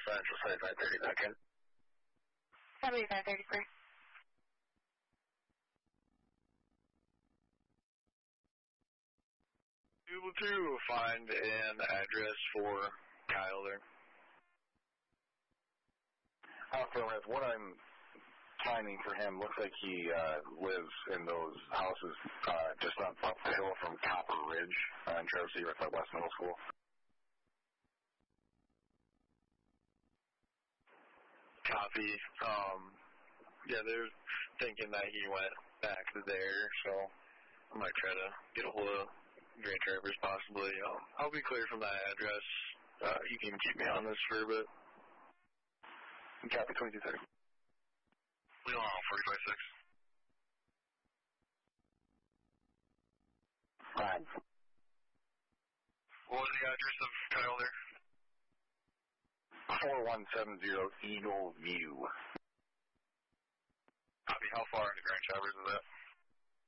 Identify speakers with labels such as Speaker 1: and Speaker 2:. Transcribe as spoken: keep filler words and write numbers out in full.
Speaker 1: Central seventy-five thirty back in.
Speaker 2: seventy-five thirty-three.
Speaker 3: Able to find an address for Kyle there.
Speaker 1: Affirmative. What I'm finding for him looks like he uh, lives in those houses uh, just up, up the hill from Copper Ridge uh, in Traverse City, right by West Middle School.
Speaker 3: Copy. Um, yeah, they're thinking that he went back to there, so I might try to get a hold of Grand Traverse possibly. Um, I'll be clear from that address. Uh, you can keep me on this for a bit.
Speaker 1: Copy twenty-two thirty.
Speaker 3: Wheel on forty-five six.
Speaker 1: Fine.
Speaker 3: What was the address of Kyle there?
Speaker 1: four one seven zero Eagle View.
Speaker 3: Copy. How far into Grand Traverse is that?